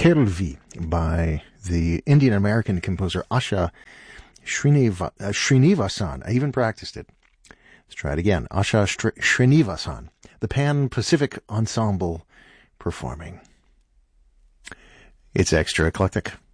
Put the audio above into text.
Kerlvi by the Indian-American composer Asha Srinivasan. I even practiced it. Let's try it again. Asha Srinivasan, the Pan-Pacific Ensemble performing. It's extra eclectic.